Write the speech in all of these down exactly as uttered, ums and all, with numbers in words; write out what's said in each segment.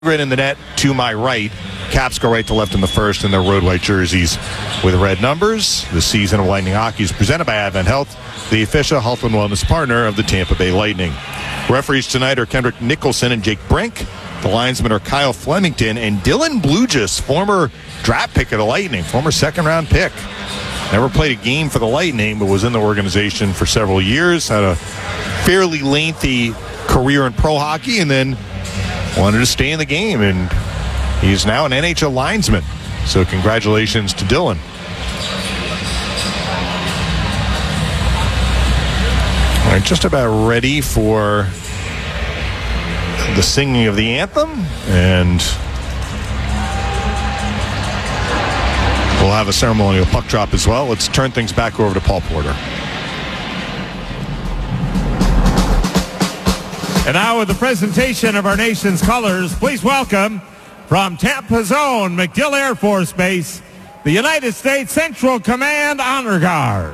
In the net to my right. Caps go right to left in the first in their road white jerseys with red numbers. The season of Lightning Hockey is presented by Advent Health, the official health and wellness partner of the Tampa Bay Lightning. Referees tonight are Kendrick Nicholson and Jake Brink. The linesmen are Kyle Flemington and Dylan Blugis, former draft pick of the Lightning, former second-round pick. Never played a game for the Lightning, but was in the organization for several years. Had a fairly lengthy career in pro hockey, and then wanted to stay in the game, and he's now an N H L linesman. So congratulations to Dylan. All right, just about ready for the singing of the anthem, and we'll have a ceremonial puck drop as well. Let's turn things back over to Paul Porter. And now with the presentation of our nation's colors, please welcome from Tampa's own MacDill Air Force Base, the United States Central Command Honor Guard.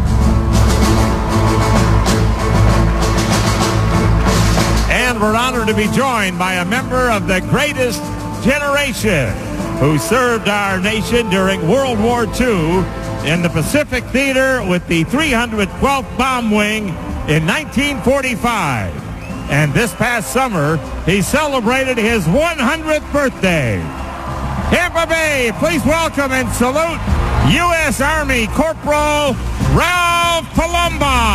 And we're honored to be joined by a member of the greatest generation who served our nation during World War Two in the Pacific Theater with the three hundred twelfth Bomb Wing in nineteen forty-five. And this past summer, he celebrated his one hundredth birthday. Tampa Bay, please welcome and salute U S Army Corporal Ralph Palumbo.